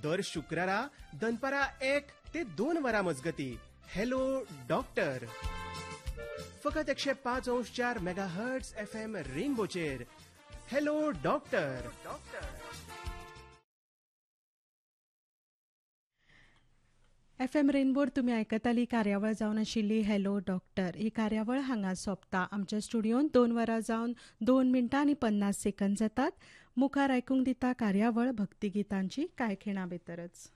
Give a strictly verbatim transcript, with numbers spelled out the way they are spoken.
दर शुक्रारा दनपारा एक ते दोन वरां मजगती हॅलो डॉक्टर फकत एकशे पाच अंश चार mega hertz F M रेनबोचेर hello doctor F M रेनबोर तुमी आयकताली कार्यावळ जावन आशिल्ली हॅलो डॉक्टर. ही कार्यावळ हांगा सोंपता. आमच्या स्टुडियोन दोन वरां जावन दोन मिनटां आनी पन्नास सेकंद जातात. मुखार आयकूंक दिता कार्यावळ भक्तिगितांची कांय खिणां भितरच.